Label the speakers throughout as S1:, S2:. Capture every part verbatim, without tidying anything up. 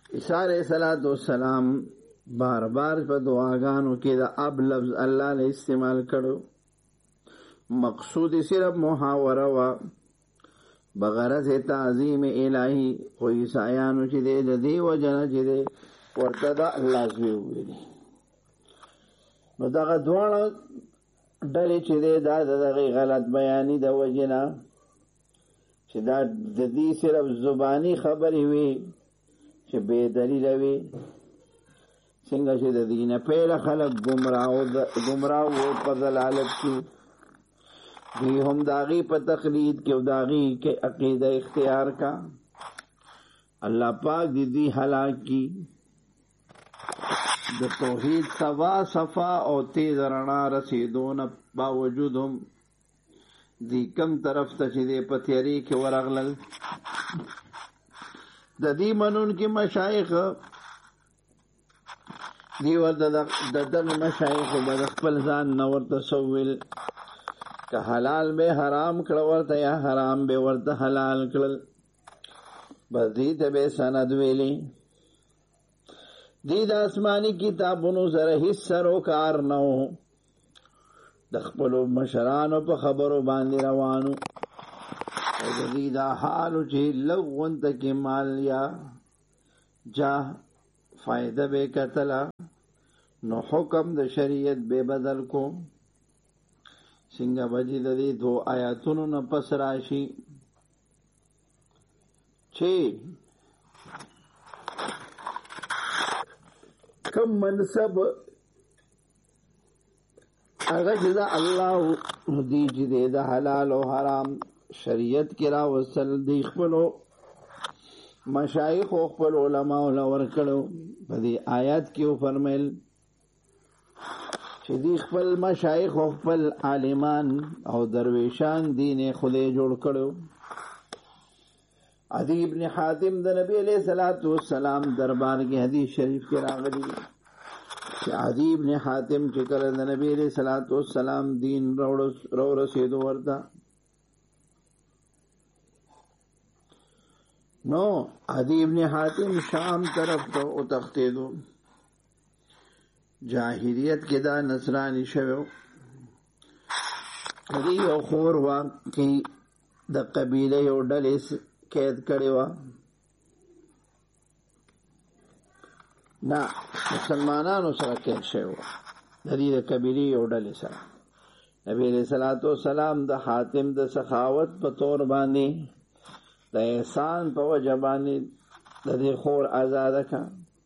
S1: عیسی علیہ الصلوۃ والسلام بار بار په دعاګانو کې دا اب لفظ الله له استعمال کړو. مقصود صرف محاوره وا بغرض تعظیم الہی. خو عیسایانو چې د دې وجنه چې ورته دا الله زوی ویلي. نو دغه دواړه ډلې چې دا دغه غلط بیانې د وجنه چې دا د دې صرف زبانی خبرې وي چې بے دلیل وي. څنګه چې د دینه پیله خلق گمراه او گمراه او په ضلالت کې دی، هم داغي په تقلید کې او داغي کې عقیده اختیار کا. الله پاک دې دې هلاک کی. د توحید سوا صفا او تیز رڼا رسیدون باوجود هم دی کم طرف ته چې دې په تیاری کې ورغلل. د دې منون کې مشایخ دی ورته د دغه مشایخ د خپل ځان نو ورته سویل که حلال به حرام کړ ورته یا حرام به ورته حلال کړل. بزی ته به سند ویلی. دی د آسمانی کتابونو سره هیڅ سروکار نه و. د خپلو مشرانو په خبرو باندې روانو. او د دې دا حالو چې لږ غونته کې مال یا جاه فائدہ به کتله نو حکم د شریعت به بدل کو. څنګه بجې د دې دو آیاتونو نه پس راشي چې کم منصب هغه چې د الله دی چې د حلال او حرام شریعت کې را وصل دی خپلو مشایخ او خپل علما او لور کړو. په دې آیات کې فرمایل چې دی خپل مشایخ او خپل عالمان او درویشان دین خدای جوړ کړو. عدی ابن حاتم د نبی علیہ الصلوۃ والسلام دربار کې حدیث شریف کې راغلی چې عدی ابن حاتم چې کله د نبی علیہ الصلوۃ والسلام دین رو رسیدو ورته نو عدی ابن حاتم شام طرف ته او تختیدو. جاہلیت کې دا نصرانی شوو. دې یو خور وا کې د قبیله یو ډلې قید کړی و. نه مسلمانانو سره قید شوی و. د دې د قبیله یو ډلې سره نبی علیہ الصلوۃ والسلام د حاتم د سخاوت په تور باندې د احسان په وجه باندې د دې خور آزاد کا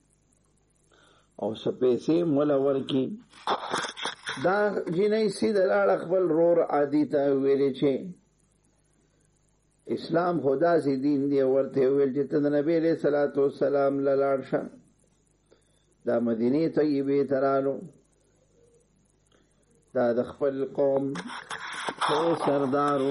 S1: او سپیسې مولور کی. دا جنې سید لاړ خپل رور عادی ته ویلې چې اسلام خدا سي دین دی. ورته ویل چې ته د نبی علیہ الصلوۃ والسلام لاړ شه. دا مدینه طیبه ترالو. دا د خپل قوم خو سردارو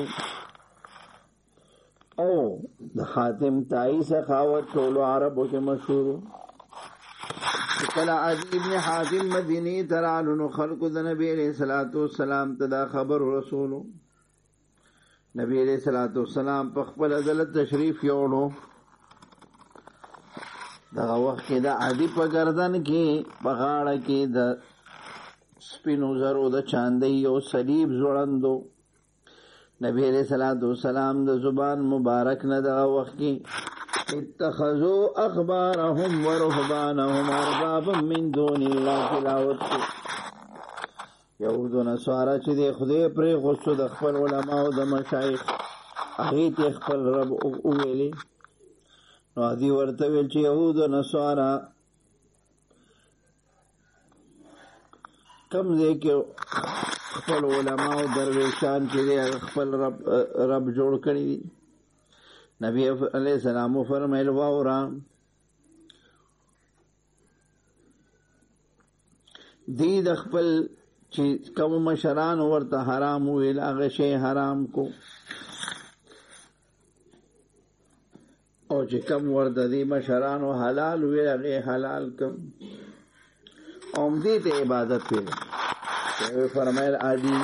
S1: او د حاتم تائی سخاوت ټولو عربو کې مشهور. کله عدی ابن حاتم مدینه ترالو نو خلقو د نبی علیہ الصلوۃ والسلام ته دا خبر رسولو. نبی علیہ الصلوۃ والسلام په خپل عدالت تشریف یوړو. دغه وخت کې د عدی په گردن کې په غاړه کې د سپینو زرو د چاندي او صلیب ځوړندو. نبی علیہ الصلوۃ والسلام د زبان مبارک نه دغه وخت کې اتخذوا اخبارهم ورهبانهم اربابا من دون الله تلاوت. یهود و نصارا چې د خدای پرې غوښتو د خپل علما او د مشایخ هغې ته خپل رب وویلې. نو عدي ورته ویل چې یهود و نصارا کم ځای کې خپل علما او درویشان چې دی خپل رب رب جوړ کړي دي. نبی علیہ السلام فرمایل واورا دی د خپل چې کوم مشران ورته حرام ویل هغه شی حرام کو او چې کوم ورته دی مشران حلال ویل هغه حلال کوم. اوم دې ته عبادت ویل. فرمایل عادی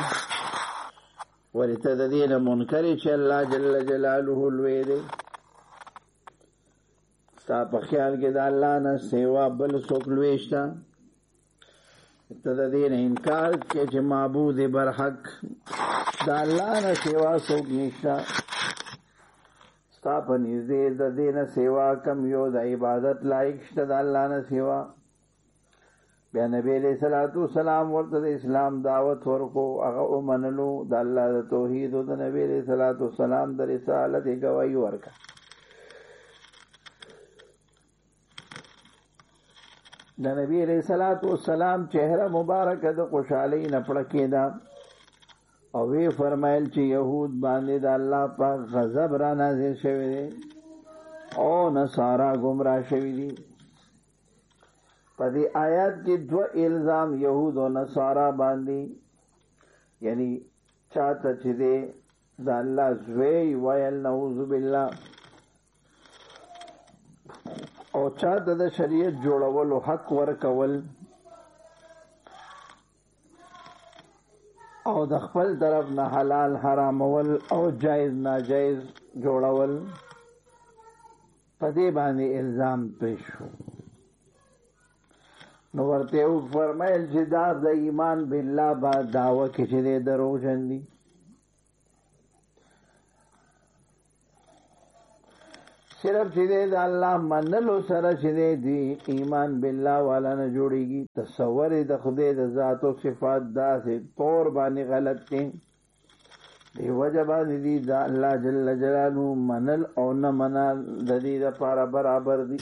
S1: ولتدین منکر چې الله جل جلاله لوی دی. ستا په خیال کې د الله نه سوا بل څوک لوی شته؟ ته د دې نه انکار کې چې معبود برحق د الله نه سوا څوک نشته. ستا په نږدې د دې نه سوا کم یو د عبادت لایق شته د الله نه سوا؟ بیا نبی علیہ الصلوۃ والسلام ورته د اسلام دعوت ورکو، هغه ومنلو، د الله د توحید او د نبی علیہ الصلوۃ والسلام د رسالت گواہی ورکړه. د نبی علیہ الصلوۃ والسلام چهره مبارکه د خوشحالۍ نه پړکېده او وی فرمایل چې يهود باندې د الله پاک غضب را نازل شوی دی او نصارا گمراه شوی دي. په دې آیات کې دو الزام يهود او نصارا باندې، یعنی چاته چې دی د الله زوی ویل نعوذ بالله، او چاته د شریعت جوړولو حق ورکول او د خپل طرف نه حلال حرامول او جایز ناجایز جوړول، په دې باندې الزام پیښ شو. نو ورته فرمایل چې دا د ایمان بالله با دعوه کې چې دروغجن دي. صرف چې د الله منلو سره چې دی ایمان بالله والا نه جوړیږي. تصور د خدای د ذات او صفات داسې طور باندې غلط دي، دی وجه باندې دی د الله جل جلاله منل او نه منل د دې لپاره برابر دي.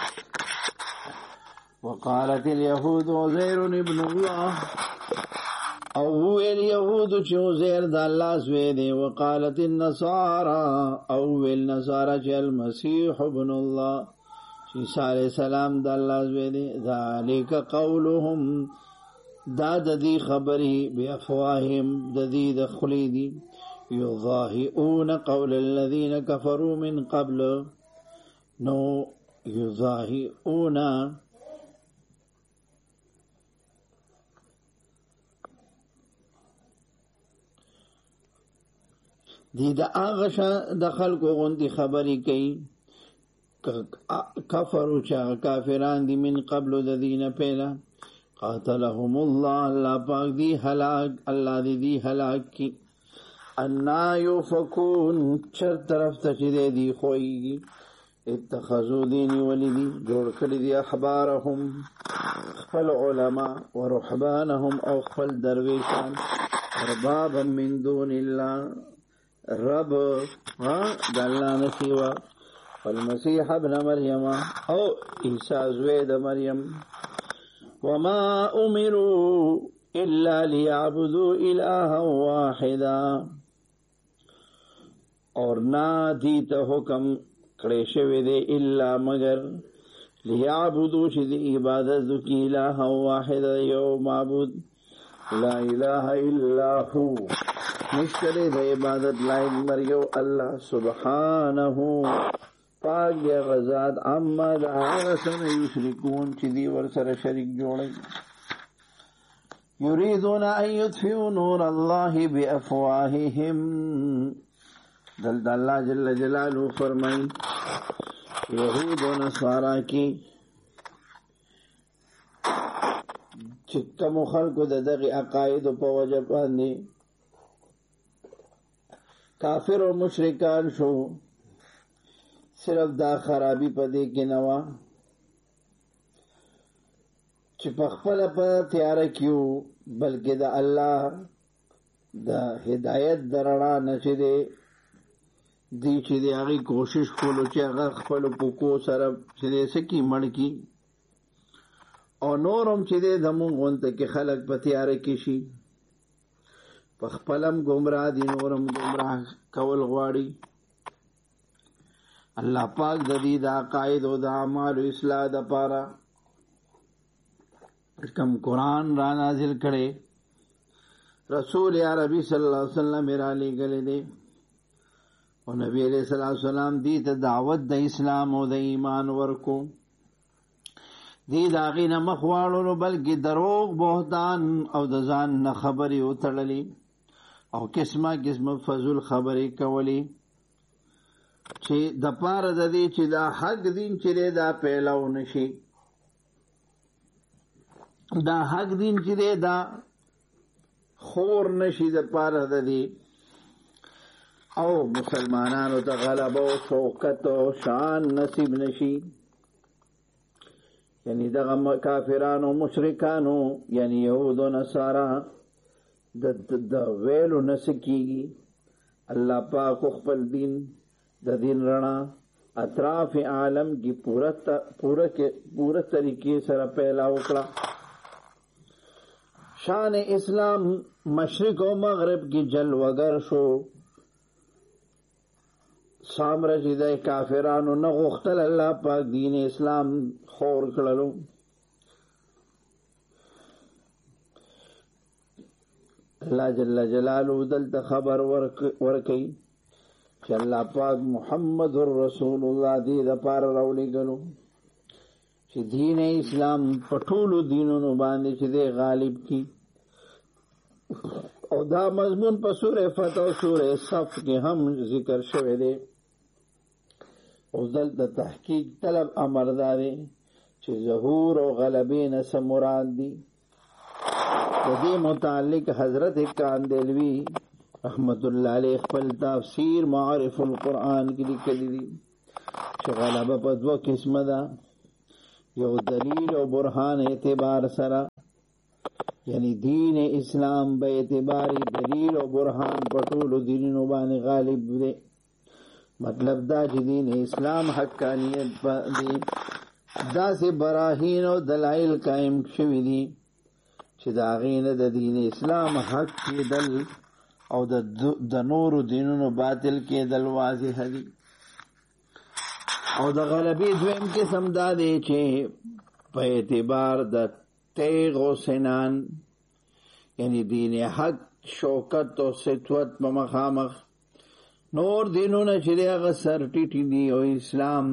S1: وقالت اليهود عزير ابن الله، او هو اليهود چې عزير د الله زوی دی. وقالت النصارى، او النصارى چې المسيح ابن الله، عيسى عليه السلام د الله زوی دی. ذلك قولهم، دا د دې خبرې بافواههم، د دې د خولې دي. يضاهئون قول الذين كفروا من قبل، نو يضاهئون دی دا آغشا دا خلقو غنتی خبری کئی کفرو چا کافران دی من قبلو دا دین پیلا. قاتلهم اللہ، اللہ پاک دی حلاک، اللہ دی دی حلاک کی. انا یوفکون، چر طرف تچدے دی خوئی گی. اتخذو دینی ولی دی جوڑ کلی دی احبارهم، خفل علماء، ورحبانهم او خفل درویشان، اربابا من دون اللہ، رب د الله نه سوا. والمسيح ابن مريم، او عيسى زوی د مریم. وما امروا الا ليعبدوا الها واحدا، اور نا دی ته حکم کړی شوی دی الا مگر ليعبدوا چې دی عبادت کی الها واحدا، یو معبود لا اله الا هو، مشکل د عبادت لائق مریو اللہ سبحانہ پاک یا غزاد عما دا آغسن یشرکون چی دی ورسر شرک جوڑی. یریدون ان یطفئوا نور اللہ بافواہہم، دلد اللہ جل جلالہ فرمائی یہود و نصارا کی چکم خلق دا دغی عقائد پا وجب آندی کافر و مشرکان شو. صرف دا خرابی پا دے کے نوا چی پخپل پا تیارہ کیو، بلکہ دا اللہ دا ہدایت درڑا نچے دے دی چی دے آگی کوشش کولو چی آگا خپلو پوکو سرب چی دے سکی مڑ کی، اور نورم چی دے دمون غنت کے خلق پا تیارہ کشی، پخپلم گمراہ دی نورم گمراہ کول غواړي. الله پاک د دې د عقاید او د اعمال اصلاح د پاره کم قرآن را نازل کړي، رسول عربی صلی الله علیه وسلم را لېږلی دی، او نبی علیہ الصلوۃ والسلام دې ته دعوت د اسلام او د ایمان ورکو. دې د هغې نه مخ واړولو، بلکې دروغ بهتان او د ځان نه خبرې وتړلې او قسمه قسمه فضول خبرې کولی. چې د پاره د دې چې دا حق دین چې دا پیلاو نشي، دا حق دین چې دا خور نشي د پاره د دې، او مسلمانانو ته غلبه او شوکت او شان نصیب نشي. یعنی دغه کافرانو مشرکانو یعنی یهود و نصارا د د ویلو نسکیږي. الله پاک خپل دین د دین رڼا اطراف عالم کی پورا پورا کے پورا طریقے سره پیدا وکړه. شان اسلام مشرق و مغرب کی جلوگر شو. سامره چې د کافرانو نه غوښتل الله پاک دین اسلام خور کړلو. الله جل جلاله دلته خبر ورکي چې الله پاک محمد رسول الله دې د پاره راولېږلو چې دین اسلام په ټولو دینونو باندې چې دې غالب کی. او دا مضمون په سورې فتح او سورې صف کې هم ذکر شوی دی. او دلته تحقیق طلب امر داري چې ظهور او غلبې نه څه مراد دي. د دې متعلق حضرت کاندلوی رحمت الله علیه خپل تفسیر معارف القرآن کې لیکلي دي چې غلبه په دوه قسمه ده، یو دلیل او برهان اعتبار سره، یعنی دین اسلام به اعتباری دلیل او برهان په ټولو دینونو باندې غالب دی. مطلب دا چې دین اسلام حقانیت باندې داسې براهین او دلائل قائم شوي دي چې د هغې نه د دین اسلام حق کېدل او د نورو دینونو باطل کېدل واضح دي. او د غلبې دویم قسم دا دی چې په اعتبار د تیغ و سنان، یعنی دین حق شوکت او سطوت په مخامخ نور دینونه چې دی هغه سر ټیټي دي، او اسلام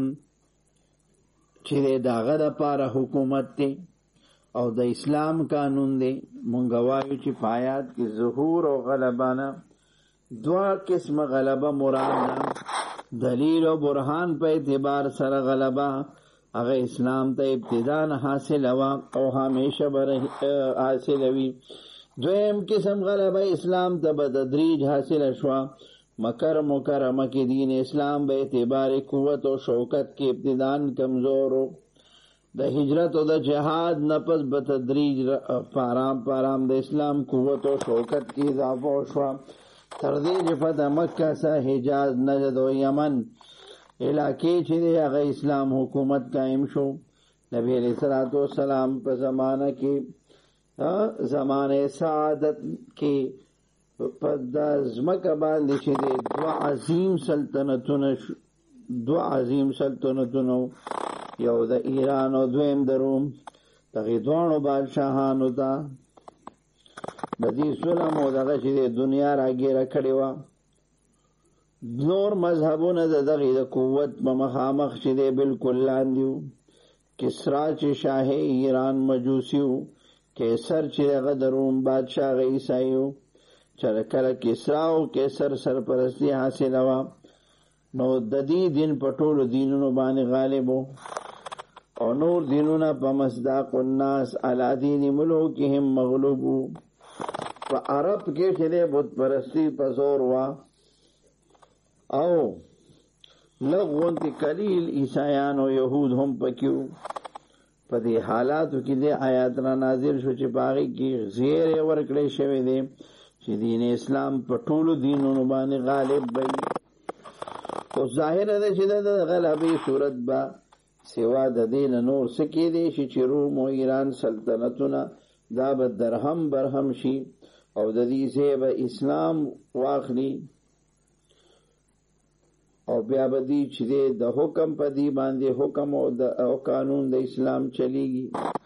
S1: چې دی د هغه دپاره حکومت دی او د اسلام قانون دی. مونږ وایو چې په آیات کې ظهور او غلبه نه دوه قسمه غلبه مراد ده. دلیل او برهان په اعتبار سره غلبه هغه اسلام ته ابتدا نه حاصل وه او همیشه به حاصل وي. دویم قسم غلبه اسلام ته به تدریج حاصل شوه. مکر مکرمه کې دین اسلام به اعتبار قوت او شوکت کې ابتدان کمزور و. د هجرت او د جهاد نفس به تدریج پارام پارام د اسلام قوت او شوکت کې اضافه شوه، تر دې چې فتح مکه سره حجاز، نجد او یمن علاقې چې دی هغه اسلام حکومت قائم شو. نبی علیہ الصلوۃ والسلام په زمانه کې زمانه سعادت کې په د ځمکه باندې چې دی دوه عظیم سلطنتونه دوه عظیم سلطنتونه یو د ایران او دویم د روم. دغې دواړو بادشاهانو ته د دې ظلم او دغه چې د دنیا راګیره کړې وه. نور مذهبونه د دغې د قوت په مخامخ چې دی بلکل لاندې وو. کسرا چې شاه ایران مجوسي وو، کیسر چې هغه د روم بادشاه هغه عیسائی وو. چې کله کسرا او کیسر سرپرستي حاصله وه نو د دې دین په ټولو دینونو باندې غالب وو، او نور دینونه په مصداق الناس علی دین ملوکهم مغلوب وو. په عرب کې چې دی بت پرستی په زور وه، او لږ غونتې قلیل عیسایان او یهود هم پکې وو. په دې حالاتو کې د آیات را نازل شو چې په هغې کې زیر یې ورکړی شوی دی چې دین اسلام په ټولو دینونو باندې غالب وي. خو ظاهره ده چې د غلبې صورت به سوا د دې نه نور څه کېدی شي چې روم او ایران سلطنتونه دا به درهم برهم شي او د دې ځای به اسلام واخلي، او بیا به دې چې د حکم په دې باندې حکم او قانون د اسلام چلیږي.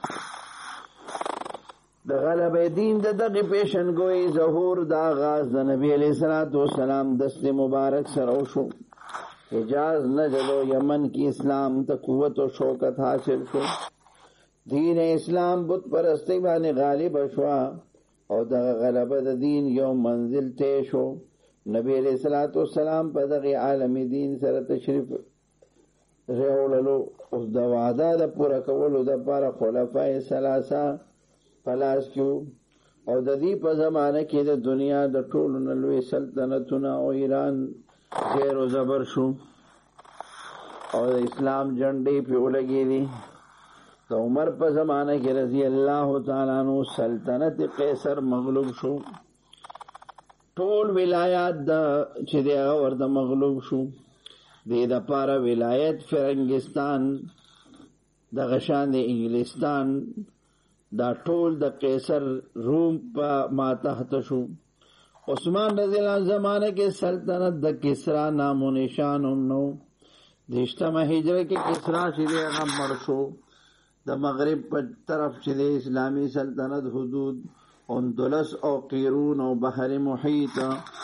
S1: د غلبې دین د دغې پیشنګویي ظهور د آغاز د نبي علیه الصلاۃ والسلام دست مبارک سره وشو. حجاز، نجد و یمن کی اسلام ته قوت و شوکت حاصل شو. دین اسلام بت پرستی باندې غالب شو، او دغه غلبه د دین یو منزل طے شو نبی علیہ الصلوۃ والسلام په دغه عالمي دین سره تشریف راوړلو او د وعده د پوره کولو د لپاره خلفای ثلاثه پلاس کیو او د دې په زمانه کې د دنیا د ټولو نه لوی سلطنتونه او ایران زیر و زبر شو او د اسلام جنډې په ولګېدې. د عمر په زمانه کې رضی الله تعالی عنہ سلطنت قیصر مغلوب شو. ټول ولایات د چې دی هغه ورته مغلوب شو. دې دپاره ولایت فرنګستان دغه شان د انګلستان دا ټول د قیصر روم په ماتحت شو. عثمان رضی الله عنه زمانه کې سلطنت د کسرا نام و نشان هم نو. دشتمه هجره کې کسرا چې دی هغه مړ شو. د مغرب په طرف چې د اسلامی سلطنت حدود اندلس او قیرون او بحر محیط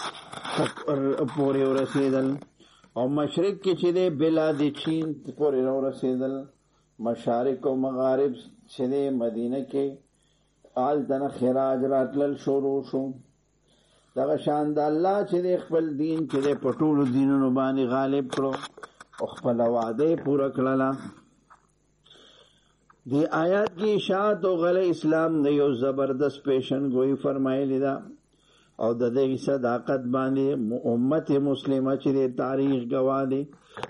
S1: پورې ورسېدل او مشرق کې چې د بلاد چین پورې ورسېدل. مشارق او مغارب چې د مدینه کې آل دنه خراج راتلل شروع شو. دغه شان د الله چې د خپل دین چې د پټولو دینونو باندې غالب کړو او خپل وعده پوره کړله. دی آیات کی اشاعت او غل اسلام نے یو زبردست پیشن گوئی فرمایلی دا او د دې صداقت باندې امت مسلمه چې د تاریخ گواه دي.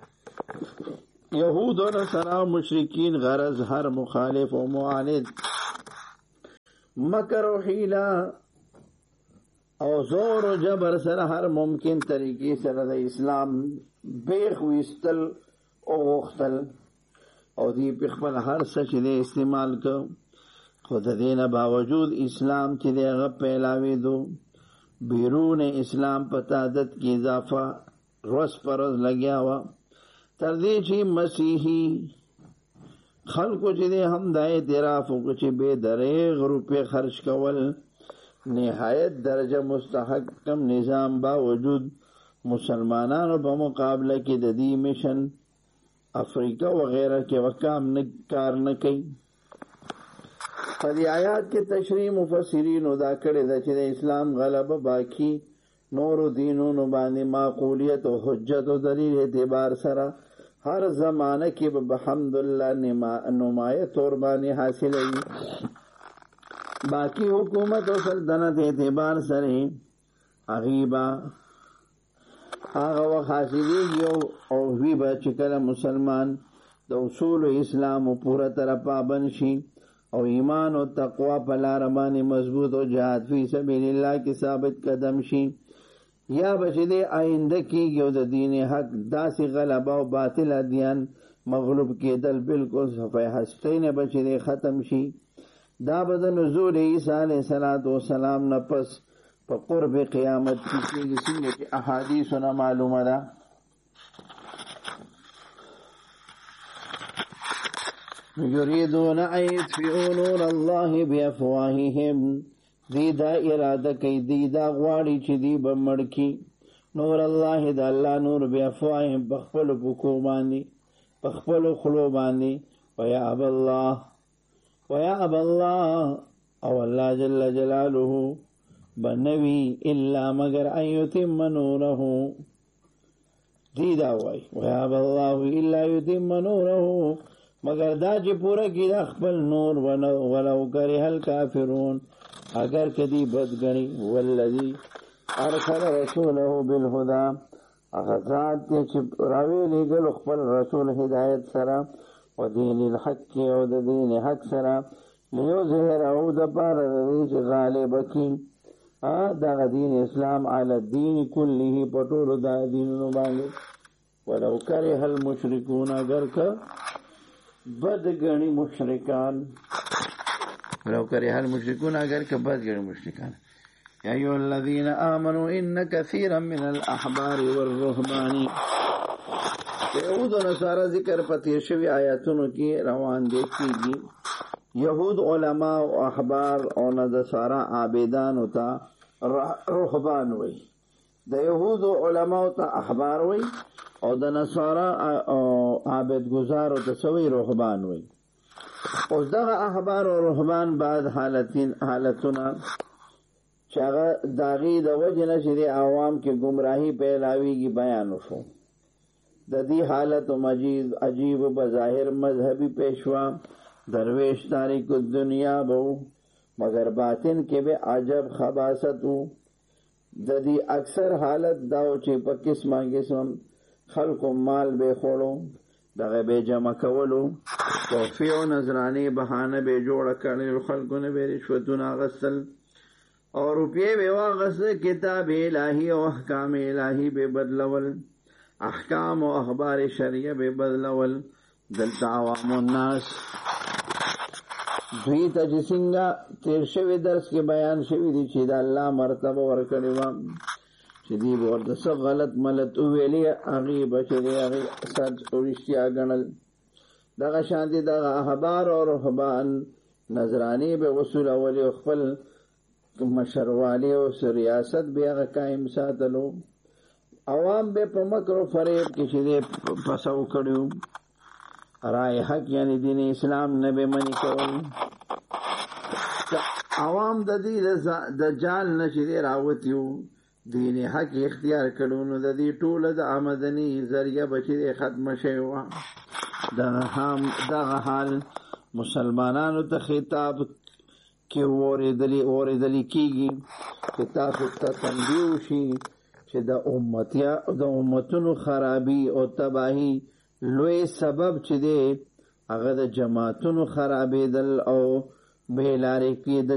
S1: یهود او نصارا مشرکین غرض هر مخالف او معاند مکر او حیله او زور او جبر سره هر ممکن طریقې سره د اسلام بیخ وستل او غختل او دی په خپل هر څه چې دی استعمال کو. خو د دې نه باوجود اسلام چې دی هغه پیلاوي دو بیرون اسلام په تعداد کې اضافه روز پر روز لګیا و. تر دې چې مسیحي خلکو چې دی هم د اعتراف وکړي چې بے دریغ روپے خرچ کول نهایت درجه مستحق کم نظام باوجود مسلمانانو په مقابله کې د دې مشن افریقہ وغیرہ کے وکام کار نہ کئی. پدی آیات کے تشریح مفسرین ادا کړي د چې اسلام غلبه باقی نور دینونو باندې معقولیت او حجت او دلیل اعتبار سره هر زمانه کې به الحمدلله نمایه طور باندې حاصل وي. باقی حکومت او سلطنت اعتبار سره غیبا هغه وخت حاصلېږي او وی به چې کله مسلمان د اصول اسلام پوره طرح پابند شي او ایمان او تقوا په لاره باندې مضبوط او جهاد فی سبیل الله کې ثابت قدم شي. یا به چې د آینده کېږي او د دین حق داسې غلبه او باطل ادیان مغلوب کېدل بالکل صفحه هستۍ نه به چې ختم شي. دا به د نزول عیسی علیه السلام نه پس په قرب قیامت کې څنګه چې احادیثونه معلومه ده. یریدون ان یطفئوا نور الله بافواههم. دی دا اراده کوي دی دا غواړي چې دی به مړ کړي نور الله د الله نور بافواههم په خپلو پښو باندې په خپلو خولو باندې. ویأبى الله ویأبى الله او الله جل جلاله بنوی الا مگر ان یتم نوره. دی دا وای ویأبى الله الا یتم نوره مگر دا چې پورا کی دا خپل نور ولو کرہ الکافرون اگر کدی بدگنی. والذی ارسل رسوله بالهدى اغذات چې راوی لګل خپل رسول هدایت سره و دین الحق او د دین حق سره لیظهر او د پاره چې غالب کی دا دین اسلام علی الدین کله پټول دا دینونو باندې. ولو کرہ المشرکون اگر که بدگنی مشرکان ولو کرہ المشرکون اگر که بدگنی مشرکان. یا ایها الذین آمنوا ان کثیرا من الاحبار والرهبان. یهود و نصارا ذکر پتیر شوی آیاتونو کی روان دے کیږي. یهود علماء او احبار او نصارا عابدان او تا رهبان وای. د یهود علماء او تا احبار وای او د نصارا عابد گزار او تسوی رهبان وای. اوس دغه احبار او رهبان بعد حالتین حالتونه چې هغه د هغې د وجې نه چې د عوام کې ګمراهي پیلاویږي بیان وشو. د دې حالت مجید عجیب بظاهر مذهبی پیشوا درویش تاریک الدنیا بو مگر باطن کې به عجب خباست وو. د دې اکثر حالت داو چې په قسمه قسم خلق مال به خوړو دغه به جمع کولو توفی او نظرانه بهانه به جوړ کړي خلقونه به رشوتونه غسل او روپیه به واغسل کتاب الهی او احکام الهی به بدلول احکام او اخبار شریعه به بدلول دلته عوام الناس دوی ته چې څنګه تیر شوی درس کې بیان شوی دی چې د الله مرتبه ورکړې و چې دی ورته څه غلط ملت ویلې هغې به چې دی هغې سچ او رښتیا ګڼل. دغه شان دي دغه احبار او رهبان نظرانې به وصولولې او خپل مشروالي او ریاست به هغه قایم ساتلو. عوام به په مکر و فریب کې چې دی پسو کړي رای حق یعنی دین اسلام نه به منی کول. عوام د دې د جال نه چې دی راوتیو دین حق اختیار کړو نو د دې ټوله د آمدنی ذریعہ بچی دی ختم شوی وه. دغه حال مسلمانانو ته خطاب کې اورېدلی اورېدلی کېږي چې تاسو ته تنبیه وشي چې د امتیا د امتونو خرابي او تباهي لوی سبب چې دی هغه د جماعتونو خرابېدل او بې لارې کېدل